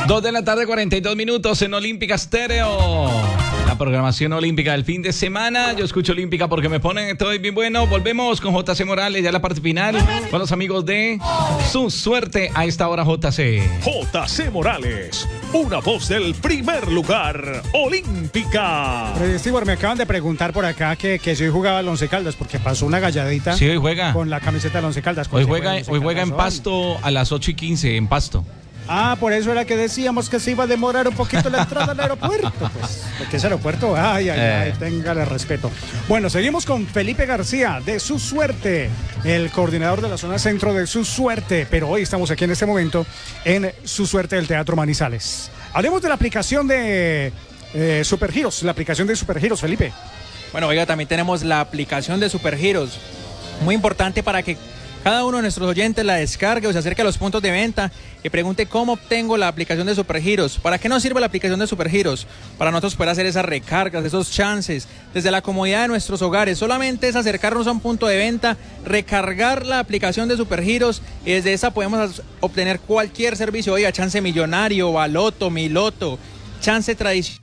2 de la tarde, 42 minutos en Olímpica Estéreo. La programación olímpica del fin de semana. Yo escucho Olímpica porque me ponen, estoy bien bueno. Volvemos con JC Morales, ya la parte final, con los amigos de Su Suerte a esta hora, JC. JC Morales, una voz del primer lugar, Olímpica. Stewart, me acaban de preguntar por acá que si hoy jugaba el Once Caldas, porque pasó una galladita. Sí, hoy juega. Con la camiseta del Once Caldas. Hoy juega en Pasto a las 8:15, en Pasto. Ah, por eso era que decíamos que se iba a demorar un poquito la entrada al aeropuerto. Pues, porque ese aeropuerto, ay, téngale respeto. Bueno, seguimos con Felipe García de Su Suerte, el coordinador de la zona centro de Su Suerte. Pero hoy estamos aquí en este momento en Su Suerte del Teatro Manizales. Hablemos de la aplicación de Supergiros, la aplicación de Supergiros, Felipe. Bueno, oiga, también tenemos la aplicación de Supergiros. Muy importante para que cada uno de nuestros oyentes la descargue o se acerque a los puntos de venta y pregunte cómo obtengo la aplicación de Supergiros. ¿Para qué nos sirve la aplicación de Supergiros? Para nosotros poder hacer esas recargas, esos chances, desde la comodidad de nuestros hogares. Solamente es acercarnos a un punto de venta, recargar la aplicación de Supergiros y desde esa podemos obtener cualquier servicio. Oiga, chance millonario, baloto, miloto, chance tradicional.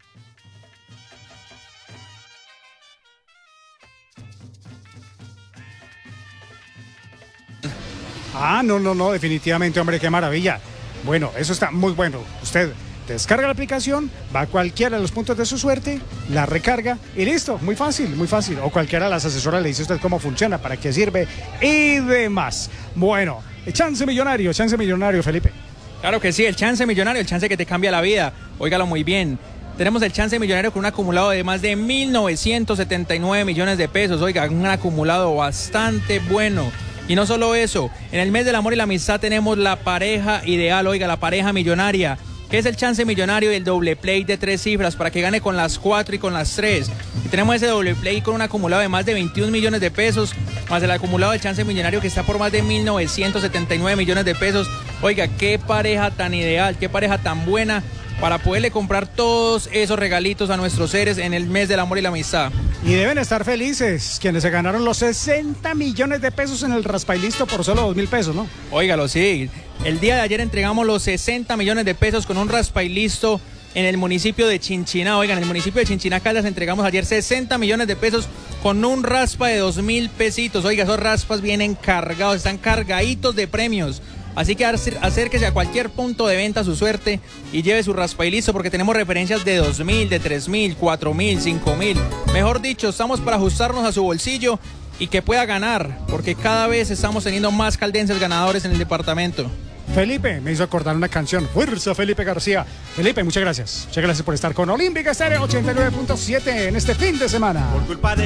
No, definitivamente, hombre, qué maravilla. Bueno, eso está muy bueno. Usted descarga la aplicación, va a cualquiera de los puntos de Su Suerte, la recarga y listo, muy fácil, muy fácil. O cualquiera de las asesoras le dice a usted cómo funciona, para qué sirve y demás. Bueno, chance millonario, Felipe. Claro que sí, el chance millonario, el chance que te cambia la vida. Óigalo muy bien. Tenemos el chance millonario con un acumulado de más de 1.979 millones de pesos. Oiga, un acumulado bastante bueno. Y no solo eso, en el mes del amor y la amistad tenemos la pareja ideal, oiga, la pareja millonaria, que es el chance millonario y el doble play de 3 cifras para que gane con las 4 y con las 3. Y tenemos ese doble play con un acumulado de más de 21 millones de pesos, más el acumulado del chance millonario que está por más de 1.979 millones de pesos. Oiga, qué pareja tan ideal, qué pareja tan buena para poderle comprar todos esos regalitos a nuestros seres en el mes del amor y la amistad. Y deben estar felices quienes se ganaron los 60 millones de pesos en el raspa y listo por solo 2.000 pesos, ¿no? Óigalo, sí. El día de ayer entregamos los 60 millones de pesos con un raspa y listo en el municipio de Chinchiná. Oigan, en el municipio de Chinchiná Caldas entregamos ayer 60 millones de pesos con un raspa de 2.000 pesitos. Oiga, esos raspas vienen cargados, están cargaditos de premios. Así que acérquese a cualquier punto de venta a Su Suerte y lleve su raspa y listo, porque tenemos referencias de 2.000, de 3.000, 4.000, 5.000. Mejor dicho, estamos para ajustarnos a su bolsillo y que pueda ganar, porque cada vez estamos teniendo más caldenses ganadores en el departamento. Felipe me hizo acordar una canción. Fuerza, Felipe García. Felipe, muchas gracias. Muchas gracias por estar con Olímpica Estéreo 89.7 en este fin de semana. Por culpa de